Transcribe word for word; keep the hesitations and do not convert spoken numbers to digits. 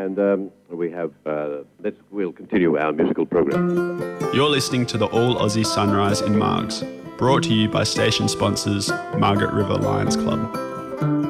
and um, we have, uh, let's, we'll continue our musical program. You're listening to the All Aussie Sunrise in Margs, brought to you by station sponsors Margaret River Lions Club.